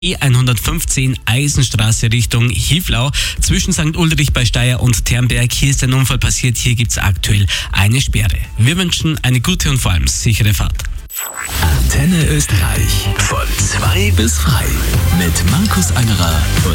E115 Eisenstraße Richtung Hiflau zwischen St. Ulrich bei Steyr und Ternberg. Hier ist ein Unfall passiert, hier gibt es aktuell eine Sperre. Wir wünschen eine gute und vor allem sichere Fahrt. Antenne Österreich von 2 bis frei mit Markus Angerer.